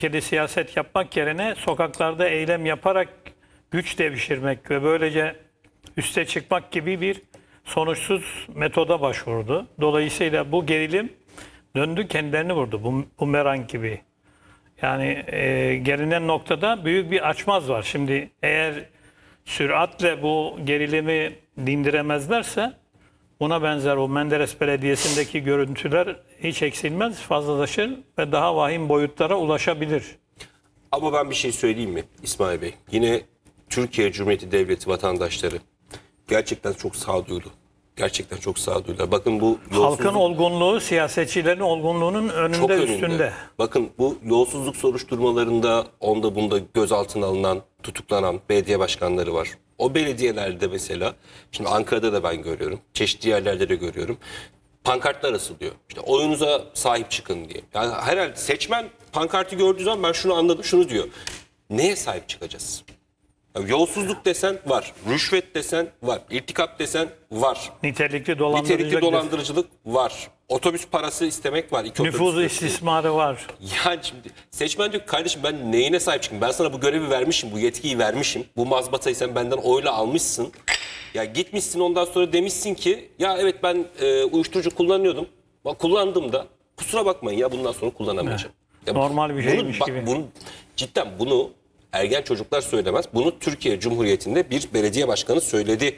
ülkede siyaset yapmak yerine sokaklarda eylem yaparak güç devşirmek ve böylece üste çıkmak gibi bir sonuçsuz metoda başvurdu. Dolayısıyla bu gerilim döndü kendilerini vurdu. Bu bumerang gibi. Yani gelinen noktada büyük bir açmaz var. Şimdi eğer süratle bu gerilimi dindiremezlerse buna benzer o Menderes Belediyesi'ndeki görüntüler hiç eksilmez, fazlalaşır ve daha vahim boyutlara ulaşabilir. Ama ben bir şey söyleyeyim mi İsmail Bey? Yine Türkiye Cumhuriyeti Devleti vatandaşları gerçekten çok sağduyulu. Gerçekten çok sağduyular. Bakın bu Halkın olgunluğu, siyasetçilerin olgunluğunun önünde, üstünde. Bakın bu yolsuzluk soruşturmalarında onda bunda gözaltına alınan, tutuklanan belediye başkanları var. O belediyelerde mesela, şimdi Ankara'da da ben görüyorum, çeşitli yerlerde de görüyorum. Pankartlar asılıyor. İşte oyunuza sahip çıkın diye. Yani herhalde seçmen pankartı gördüğü zaman ben şunu anladım, şunu diyor. Neye sahip çıkacağız? Yani yolsuzluk desen var, rüşvet desen var, irtikap desen var. Nitelikli Dolandırıcılık var. Otobüs parası istemek var. Nüfuz istismarı var. Yani şimdi seçmen diyor kardeşim ben neyine sahip çıkayım? Ben sana bu görevi vermişim, bu yetkiyi vermişim. Bu mazbatayı sen benden oyla almışsın. Ya gitmişsin ondan sonra demişsin ki ya evet ben uyuşturucu kullanıyordum. Kullandım da kusura bakmayın ya bundan sonra kullanamayacağım. Ya normal bir şeymiş gibi. Cidden bunu ergen çocuklar söylemez. Bunu Türkiye Cumhuriyeti'nde bir belediye başkanı söyledi.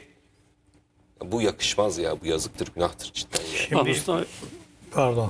Bu yakışmaz ya. Bu yazıktır, günahtır cidden ya. Şimdi, pardon.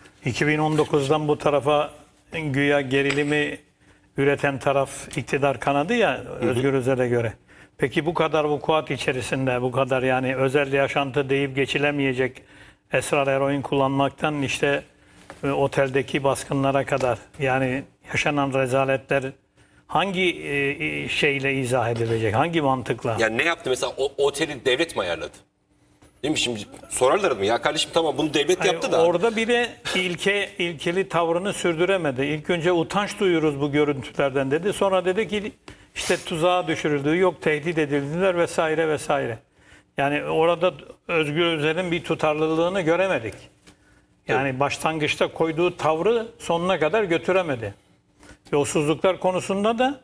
2019'dan bu tarafa güya gerilimi üreten taraf iktidar kanadı ya Özgür Özel'e göre. Peki bu kadar vukuat içerisinde, bu kadar yani özel yaşantı deyip geçilemeyecek esrar eroin kullanmaktan işte oteldeki baskınlara kadar yani yaşanan rezaletler hangi şeyle izah edilecek? Hangi mantıkla? Yani ne yaptı mesela o oteli devlet mi ayarladı? Değil mi şimdi sorarlar mı? Ya kardeşim tamam bunu devlet yaptı da. Orada bile ilkeli tavrını sürdüremedi. İlk önce utanç duyuyoruz bu görüntülerden dedi. Sonra dedi ki işte tuzağa düşürüldü, yok tehdit edildiler vesaire vesaire. Yani orada Özgür Özel'in bir tutarlılığını göremedik. Yani başlangıçta koyduğu tavrı sonuna kadar götüremedi. Yolsuzluklar konusunda da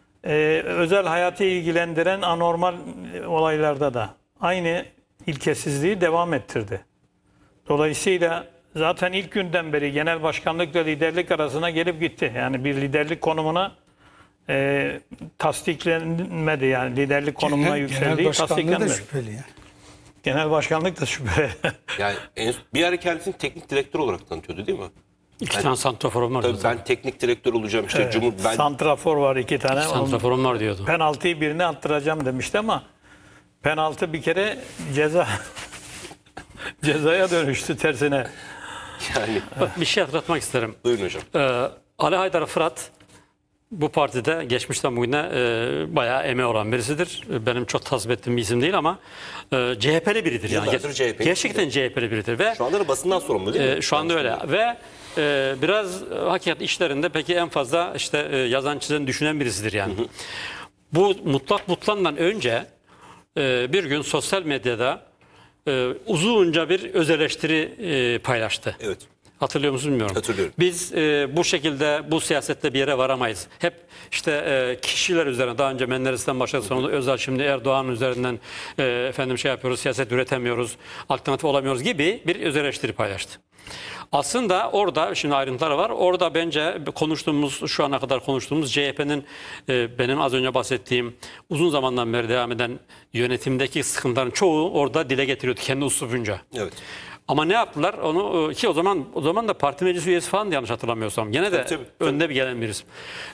özel hayatı ilgilendiren anormal olaylarda da aynı ilkesizliği devam ettirdi. Dolayısıyla zaten ilk günden beri genel başkanlıkla liderlik arasına gelip gitti. Yani bir liderlik konumuna tasdiklenmedi yani liderlik konumuna yükseldiği tasdiklenmedi. Da şüpheli ya. Genel başkanlık da şüpheli. Yani bir ara kendisini teknik direktör olarak tanıtıyordu değil mi? İki tane santraforum var. Tabii ben teknik direktör olacağım işte Evet, santrafor var 2 tane. Santraforum var diyordu. Penaltıyı birine attıracağım demişti ama penaltı bir kere cezaya dönüştü tersine. Yani. Bak, bir şey hatırlatmak isterim. Buyurun hocam. Ali Haydar Fırat bu partide geçmişten bugüne bayağı emeği olan birisidir. Benim çok tasvip ettiğim bir isim değil ama CHP'li biridir. Yani. Gerçekten CHP'li biridir. Ve şu anda da basından sorumlu değil mi? Şu anda öyle. Ve biraz hakikat işlerinde peki en fazla işte yazan çizen düşünen birisidir yani. Bu mutlak mutlandan önce bir gün sosyal medyada uzunca bir öz eleştiri paylaştı. Evet. Hatırlıyor musun bilmiyorum. Hatırlıyorum. Biz bu şekilde bu siyasette bir yere varamayız. Hep işte kişiler üzerine daha önce Menderes'ten başladı sonra Özal şimdi Erdoğan üzerinden efendim şey yapıyoruz siyaset üretemiyoruz alternatif olamıyoruz gibi bir öz eleştiri paylaştı. Aslında orada şimdi ayrıntıları var. Orada bence konuştuğumuz şu ana kadar konuştuğumuz CHP'nin benim az önce bahsettiğim uzun zamandan beri devam eden yönetimdeki sıkıntıların çoğu orada dile getiriyordu kendi uslubunca. Evet. Ama ne yaptılar? Onu ki o zaman da parti meclis üyesi falan yanlış hatırlamıyorsam. Gene de tabii. Önde bir gelen bir isim.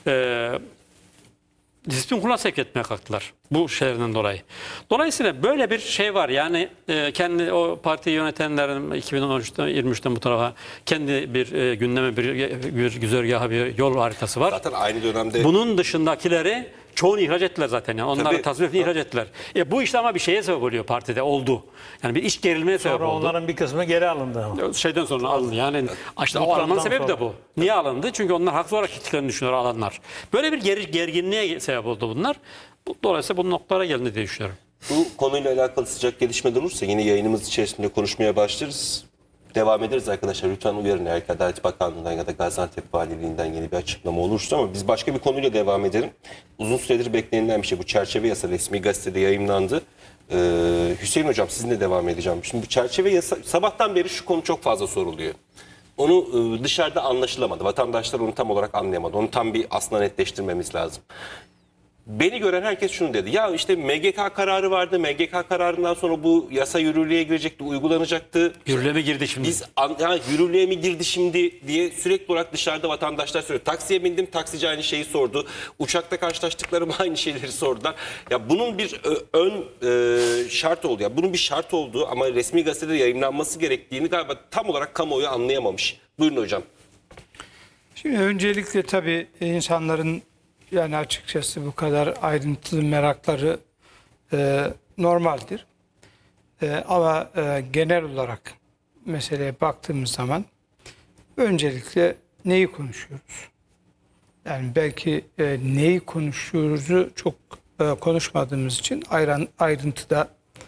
Disiplin kuruluna sevk etmeye kalktılar bu şeylerden dolayı. Dolayısıyla böyle bir şey var. Yani kendi o partiyi yönetenlerin 2013'ten 23'ten bu tarafa kendi bir gündeme bir güzergahı bir yol haritası var. Zaten aynı dönemde. Bunun dışındakileri çoğunu ihraç ettiler zaten. Yani onları tasvip ihraç ettiler. Bu işte ama bir şeye sebep oluyor partide oldu. Yani bir iş gerilmeye sebep oldu. Sonra onların bir kısmı geri alındı ama. Şeyden sonra alındı. Yani işte o alınmanın sebebi de bu. Niye alındı? Çünkü onlar haklı olarak gittiklerini düşünüyor alanlar. Böyle bir gerginliğe sebep oldu bunlar. Dolayısıyla bu noktalara geldi diye düşünüyorum. Bu konuyla alakalı sıcak gelişmeler olursa yine yayınımız içerisinde konuşmaya başlarız. devam ederiz arkadaşlar. Lütfen uyarın eğer ki Adalet Bakanlığı'ndan ya da Gaziantep Valiliğinden yeni bir açıklama olursa, ama biz başka bir konuyla devam edelim. Uzun süredir beklenilen bir şey. Bu çerçeve yasa resmi gazetede yayımlandı. Hüseyin Hocam, sizinle devam edeceğim. Şimdi bu çerçeve yasa, sabahtan beri şu konu çok fazla soruluyor. Onu dışarıda anlaşılamadı. Vatandaşlar onu tam olarak anlayamadı. Onu tam bir aslında netleştirmemiz lazım. Beni gören herkes şunu dedi. Ya işte MGK kararı vardı. MGK kararından sonra bu yasa yürürlüğe girecekti, uygulanacaktı. Yürürlüğe mi girdi şimdi? Yürürlüğe mi girdi şimdi diye sürekli olarak dışarıda vatandaşlar söylüyor. Taksiye bindim, taksici aynı şeyi sordu. Uçakta karşılaştıklarım aynı şeyleri sordular. Ya bunun bir ön şart oldu. Ya bunun bir şart olduğu ama resmi gazetede yayınlanması gerektiğini galiba tam olarak kamuoyu anlayamamış. Buyurun hocam. Şimdi öncelikle tabii insanların, yani açıkçası bu kadar ayrıntılı merakları normaldir. Ama genel olarak meseleye baktığımız zaman öncelikle neyi konuşuyoruz? Yani belki neyi konuşuyoruzu çok konuşmadığımız için ayrıntıda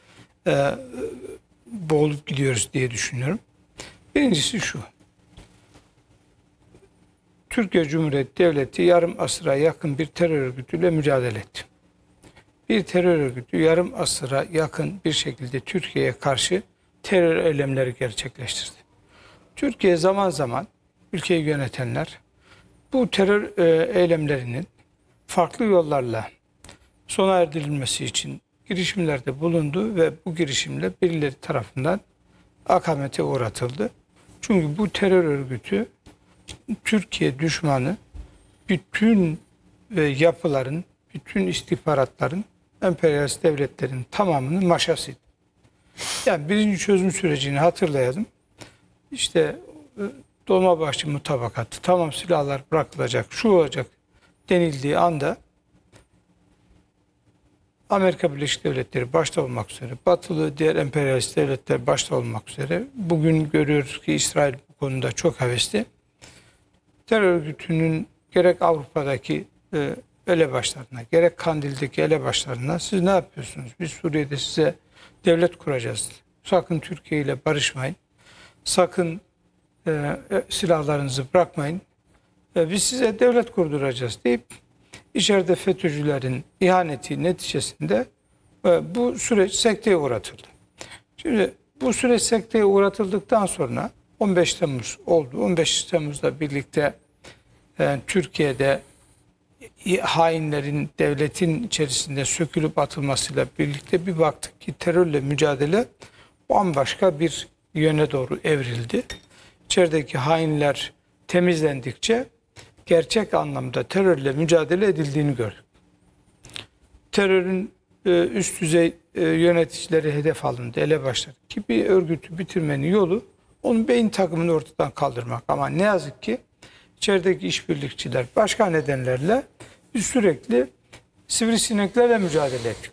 boğulup gidiyoruz diye düşünüyorum. Birincisi şu. Türkiye Cumhuriyeti Devleti yarım asıra yakın bir terör örgütüyle mücadele etti. Bir terör örgütü yarım asıra yakın bir şekilde Türkiye'ye karşı terör eylemleri gerçekleştirdi. Türkiye zaman zaman ülkeyi yönetenler bu terör eylemlerinin farklı yollarla sona erdirilmesi için girişimlerde bulundu ve bu girişimler birileri tarafından akamete uğratıldı. Çünkü bu terör örgütü Türkiye düşmanı, bütün yapıların, bütün istihbaratların, emperyalist devletlerin tamamının maşasıydı. Yani birinci çözüm sürecini hatırlayalım. İşte Dolmabahçe mutabakatı, tamam silahlar bırakılacak, şu olacak denildiği anda Amerika Birleşik Devletleri başta olmak üzere, batılı diğer emperyalist devletler başta olmak üzere, bugün görüyoruz ki İsrail bu konuda çok hevesli. Terör örgütünün gerek Avrupa'daki elebaşlarına, gerek Kandil'deki elebaşlarına siz ne yapıyorsunuz? Biz Suriye'de size devlet kuracağız. Sakın Türkiye ile barışmayın. Sakın silahlarınızı bırakmayın. Biz size devlet kurduracağız deyip içeride FETÖ'cülerin ihaneti neticesinde bu süreç sekteye uğratıldı. Şimdi bu süreç sekteye uğratıldıktan sonra 15 Temmuz oldu. 15 Temmuz'la birlikte Türkiye'de hainlerin devletin içerisinde sökülüp atılmasıyla birlikte bir baktık ki terörle mücadele bambaşka bir yöne doğru evrildi. İçerideki hainler temizlendikçe gerçek anlamda terörle mücadele edildiğini gördük. Terörün üst düzey yöneticileri hedef alındı, elebaşları ki bir örgütü bitirmenin yolu onun beyin takımını ortadan kaldırmak. Ama ne yazık ki içerideki işbirlikçiler başka nedenlerle biz sürekli sivrisineklerle mücadele ettik.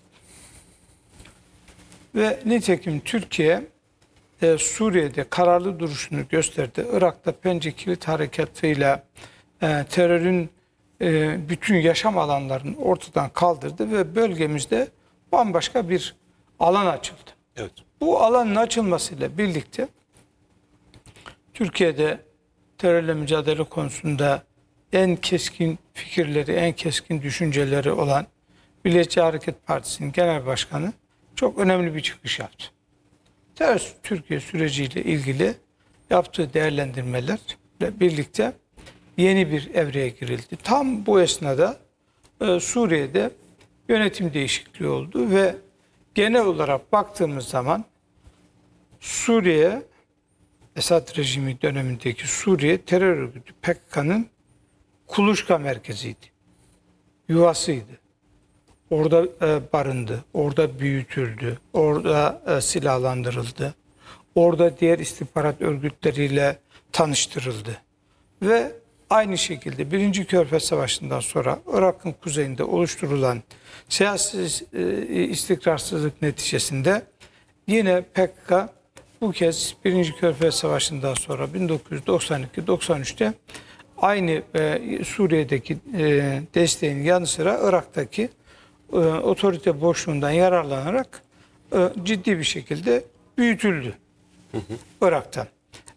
Ve nitekim Türkiye Suriye'de kararlı duruşunu gösterdi. Irak'ta Pençe Kilit Harekatı'yla terörün bütün yaşam alanlarını ortadan kaldırdı ve bölgemizde bambaşka bir alan açıldı. Evet. Bu alanın açılmasıyla birlikte Türkiye'de terörle mücadele konusunda en keskin fikirleri, en keskin düşünceleri olan Milliyetçi Hareket Partisi'nin genel başkanı çok önemli bir çıkış yaptı. Türkiye süreciyle ilgili yaptığı değerlendirmelerle birlikte yeni bir evreye girildi. Tam bu esnada Suriye'de yönetim değişikliği oldu ve genel olarak baktığımız zaman Suriye, Esad rejimi dönemindeki Suriye terör örgütü PKK'nın kuluçka merkeziydi. Yuvasıydı. Orada barındı, orada büyütüldü, orada silahlandırıldı. Orada diğer istihbarat örgütleriyle tanıştırıldı. Ve aynı şekilde 1. Körfez Savaşı'ndan sonra Irak'ın kuzeyinde oluşturulan siyasi istikrarsızlık neticesinde yine PKK bu kez 1. Körfez Savaşı'ndan sonra 1992-93'te aynı Suriye'deki desteğin yanı sıra Irak'taki otorite boşluğundan yararlanarak ciddi bir şekilde büyütüldü Irak'tan.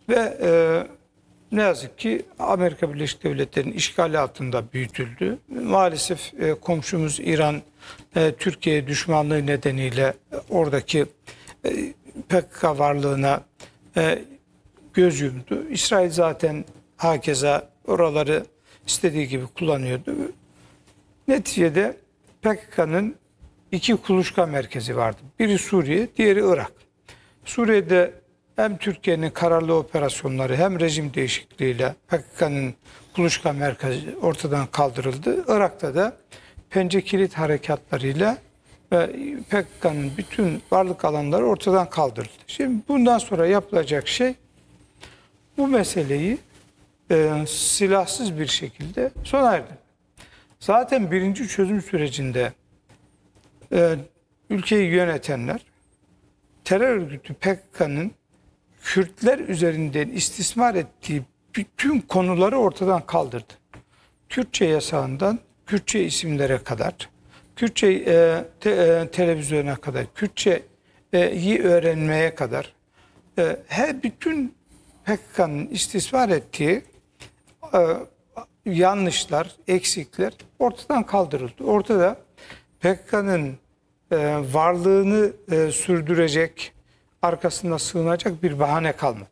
Ve ne yazık ki Amerika Birleşik Devletleri'nin işgali altında büyütüldü. Maalesef komşumuz İran Türkiye düşmanlığı nedeniyle oradaki PKK varlığına göz yumdu. İsrail zaten hakeza oraları istediği gibi kullanıyordu. Neticede PKK'nın iki kuluçka merkezi vardı. Biri Suriye, diğeri Irak. Suriye'de hem Türkiye'nin kararlı operasyonları hem rejim değişikliğiyle PKK'nın kuluçka merkezi ortadan kaldırıldı. Irak'ta da Pençe Kilit harekatlarıyla PKK'nın bütün varlık alanları ortadan kaldırıldı. Şimdi bundan sonra yapılacak şey bu meseleyi silahsız bir şekilde sona erdirmek. Zaten birinci çözüm sürecinde ülkeyi yönetenler terör örgütü PKK'nın Kürtler üzerinden istismar ettiği bütün konuları ortadan kaldırdı. Kürtçe yasağından Kürtçe isimlere kadar, Kürtçe televizyona kadar, Kürtçeyi öğrenmeye kadar bütün PKK'nın istismar ettiği yanlışlar, eksikler ortadan kaldırıldı. Ortada PKK'nın varlığını sürdürecek, arkasında sığınacak bir bahane kalmadı.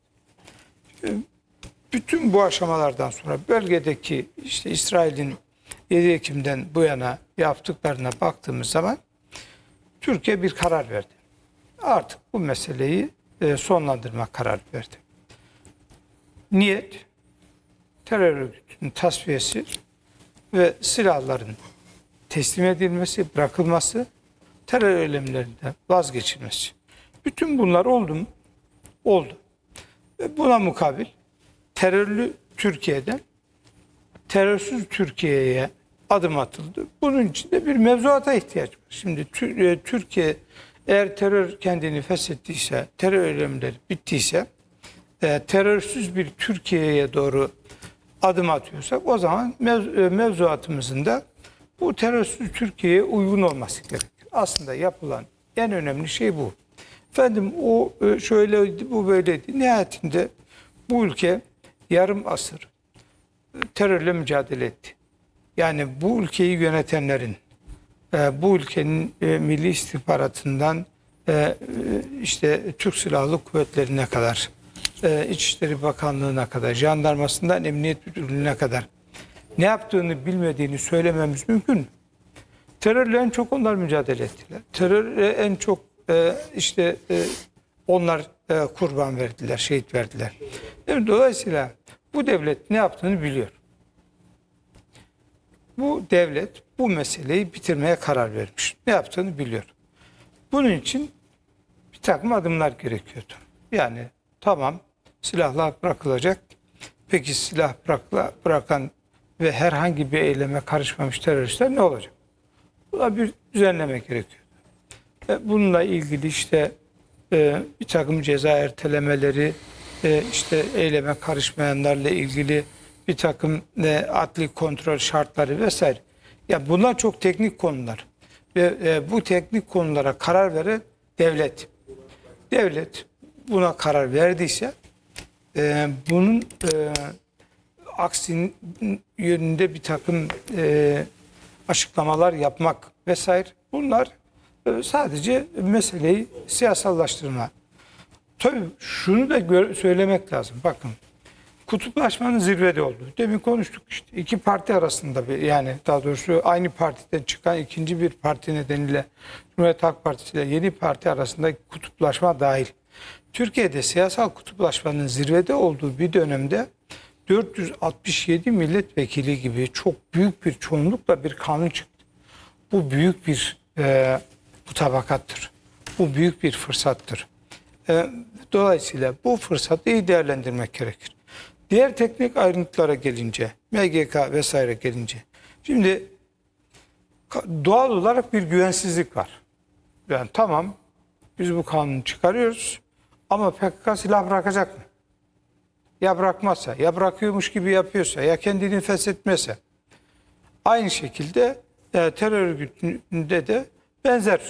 Bütün bu aşamalardan sonra bölgedeki işte İsrail'in 7 Ekim'den bu yana yaptıklarına baktığımız zaman Türkiye bir karar verdi. Artık bu meseleyi sonlandırma kararı verdi. Niyet terör örgütünün tasfiyesi ve silahların teslim edilmesi, bırakılması, terör eylemlerinden vazgeçilmesi. Bütün bunlar oldu mu? Oldu. Ve buna mukabil terörlü Türkiye'den terörsüz Türkiye'ye adım atıldı. Bunun için de bir mevzuata ihtiyaç var. Şimdi Türkiye eğer terör kendini feshettiyse, terör eylemleri bittiyse, terörsüz bir Türkiye'ye doğru adım atıyorsak o zaman mevzuatımızın da bu terörsüz Türkiye'ye uygun olması gerekir. Aslında yapılan en önemli şey bu. Efendim o şöyleydi, bu böyleydi. Nihayetinde bu ülke yarım asır terörle mücadele etti. Yani bu ülkeyi yönetenlerin, bu ülkenin Milli İstihbaratı'ndan işte Türk Silahlı Kuvvetleri'ne kadar, İçişleri Bakanlığı'na kadar, jandarmasından Emniyet Müdürlüğü'ne kadar ne yaptığını bilmediğini söylememiz mümkün mü? Terörle en çok onlar mücadele ettiler. Terörle en çok onlar kurban verdiler, şehit verdiler. Dolayısıyla bu devlet ne yaptığını biliyor. Bu devlet bu meseleyi bitirmeye karar vermiş. Ne yaptığını biliyor. Bunun için bir takım adımlar gerekiyordu. Yani tamam silahlar bırakılacak. Peki silah bırakan ve herhangi bir eyleme karışmamış teröristler ne olacak? Buna bir düzenleme gerekiyor. Bununla ilgili bir takım ceza ertelemeleri, eyleme karışmayanlarla ilgili bir takım adli kontrol şartları vesaire. Ya bunlar çok teknik konular. Ve bu teknik konulara karar veren devlet. Devlet buna karar verdiyse bunun aksinin yönünde bir takım açıklamalar yapmak vesaire. Bunlar sadece meseleyi siyasallaştırma. Tabii şunu da söylemek lazım. Bakın kutuplaşmanın zirvede olduğu. Demin konuştuk işte. İki parti arasında yani daha doğrusu aynı partiden çıkan ikinci bir parti nedeniyle Cumhuriyet Halk Partisi ile yeni parti arasında kutuplaşma dahil. Türkiye'de siyasal kutuplaşmanın zirvede olduğu bir dönemde 467 milletvekili gibi çok büyük bir çoğunlukla bir kanun çıktı. Bu büyük bir mutabakattır. Bu büyük bir fırsattır. Dolayısıyla bu fırsatı iyi değerlendirmek gerekir. Diğer teknik ayrıntılara gelince, MGK vesaire gelince, şimdi doğal olarak bir güvensizlik var. Yani tamam biz bu kanunu çıkarıyoruz ama PKK silah bırakacak mı? Ya bırakmazsa, ya bırakıyormuş gibi yapıyorsa, ya kendini feshetmezse. Aynı şekilde terör örgütünde de benzer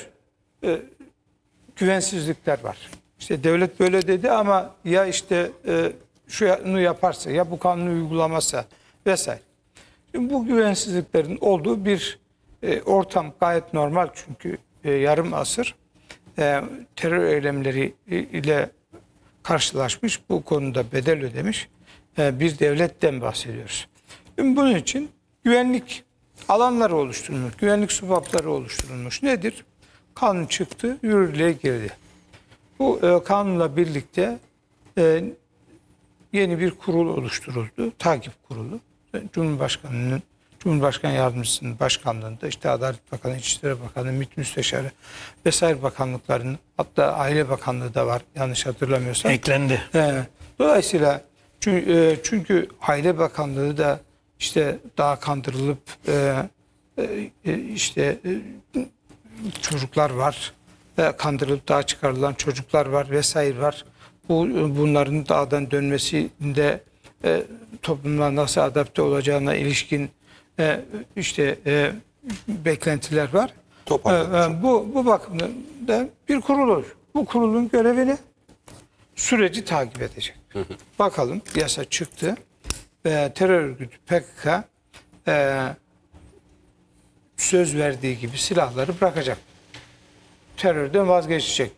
güvensizlikler var. İşte devlet böyle dedi ama ya şunu yaparsa, ya bu kanunu uygulamazsa vesaire. Şimdi bu güvensizliklerin olduğu bir ortam gayet normal, çünkü yarım asır terör eylemleri ile karşılaşmış, bu konuda bedel ödemiş bir devletten bahsediyoruz. Şimdi bunun için güvenlik alanları oluşturulmuş, güvenlik swapları oluşturulmuş. Nedir? Kanun çıktı, yürürlüğe girdi. Bu kanunla birlikte yeni bir kurul oluşturuldu, takip kurulu. Cumhurbaşkanı Yardımcısının başkanlığında, işte Adalet Bakanı, İçişleri Bakanı, MİT Müsteşarı vesaire bakanlıkların, hatta Aile Bakanlığı da var yanlış hatırlamıyorsam. Eklendi. Dolayısıyla çünkü Aile Bakanlığı da işte daha kandırılıp çocuklar var, kandırılıp daha çıkarılan çocuklar var vesaire var. Bunların dağdan dönmesinde toplumla nasıl adapte olacağına ilişkin beklentiler var. Bu bakımdan da bir kurul olur. Bu kurulun görevini süreci takip edecek. Bakalım, yasa çıktı. Terör örgütü PKK söz verdiği gibi silahları bırakacak. Terörden vazgeçecek.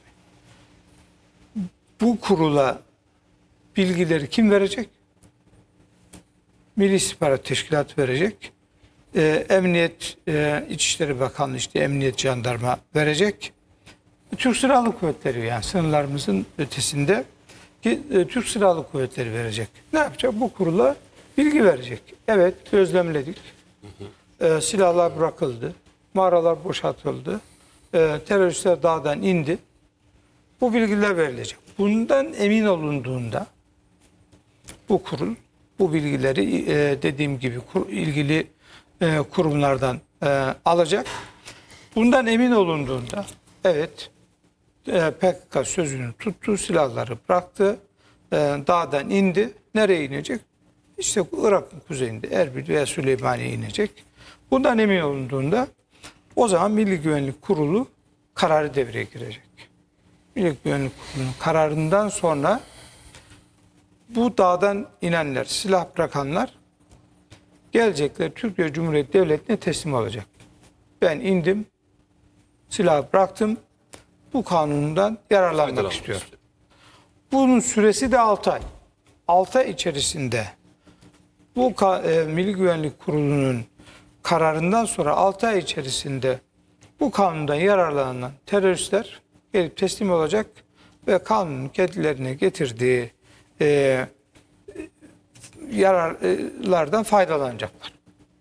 Bu kurula bilgileri kim verecek? Milli İstihbarat Teşkilatı verecek. Emniyet, İçişleri Bakanlığı, işte Emniyet, Jandarma verecek. Türk Silahlı Kuvvetleri, yani sınırlarımızın ötesinde Türk Silahlı Kuvvetleri verecek. Ne yapacak? Bu kurula bilgi verecek. Evet, gözlemledik. Silahlar bırakıldı. Mağaralar boşaltıldı. Teröristler dağdan indi. Bu bilgiler verilecek. Bundan emin olunduğunda bu kurul bu bilgileri dediğim gibi ilgili kurumlardan alacak. Bundan emin olunduğunda evet, PKK sözünü tuttu, silahları bıraktı, dağdan indi. Nereye inecek? İşte Irak'ın kuzeyinde Erbil veya Süleymaniye'ye inecek. Bundan emin olunduğunda o zaman Milli Güvenlik Kurulu kararı devreye girecek. Milli Güvenlik Kurulu'nun kararından sonra bu dağdan inenler, silah bırakanlar gelecekler, Türkiye Cumhuriyeti Devleti'ne teslim olacak. Ben indim, silah bıraktım, bu kanundan yararlanmak istiyorum. Bunun süresi de 6 ay. 6 ay içerisinde bu Milli Güvenlik Kurulu'nun kararından sonra 6 ay içerisinde bu kanundan yararlanan teröristler gelip teslim olacak ve kanunun kendilerine getirdiği yararlardan faydalanacaklar.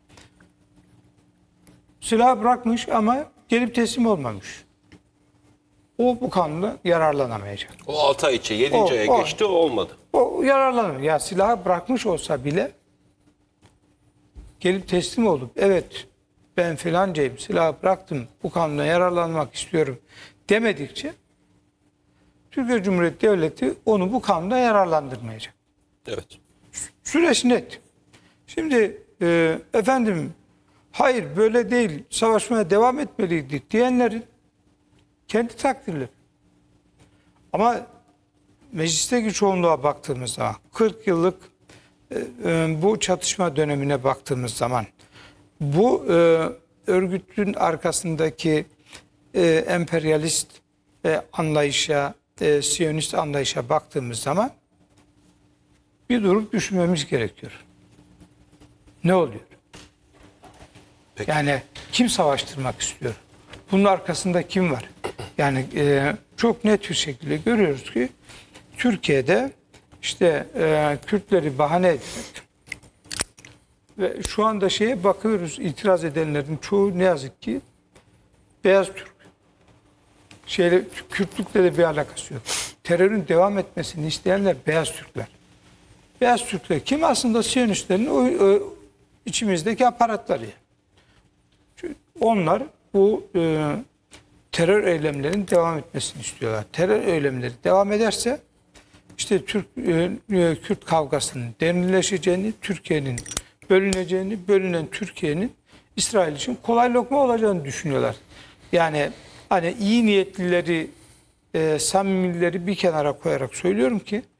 Silah bırakmış ama gelip teslim olmamış. O bu kanunda yararlanamayacak. O 6 ay içi 7. aya geçti, o olmadı. O yararlanır. Ya silahı bırakmış olsa bile gelip teslim olup evet ben filancayım, silahı bıraktım, bu kanundan yararlanmak istiyorum demedikçe Türkiye Cumhuriyeti Devleti onu bu kanunda yararlandırmayacak. Evet. Süreç net. Şimdi efendim hayır böyle değil, savaşmaya devam etmeliydik diyenlerin kendi takdirleri. Ama meclisteki çoğunluğa baktığımız zaman 40 yıllık bu çatışma dönemine baktığımız zaman bu örgütün arkasındaki emperyalist anlayışa, Siyonist anlayışa baktığımız zaman bir durup düşünmemiz gerekiyor. Ne oluyor? Peki. Yani kim savaştırmak istiyor? Bunun arkasında kim var? Yani çok net bir şekilde görüyoruz ki Türkiye'de işte Kürtleri bahane etmek ve şu anda şeye bakıyoruz, itiraz edenlerin çoğu ne yazık ki beyaz Türk. Kürtlükle de bir alakası yok. Terörün devam etmesini isteyenler beyaz Türkler. Beyaz Türkler kim? Aslında Siyonistlerin içimizdeki aparatları. Çünkü onlar bu terör eylemlerinin devam etmesini istiyorlar. Terör eylemleri devam ederse işte Kürt kavgasının derinleşeceğini, Türkiye'nin bölüneceğini, bölünen Türkiye'nin İsrail için kolay lokma olacağını düşünüyorlar. Yani hani iyi niyetlileri, samimileri bir kenara koyarak söylüyorum ki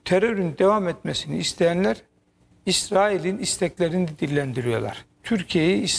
terörün devam etmesini isteyenler İsrail'in isteklerini dillendiriyorlar. Türkiye'yi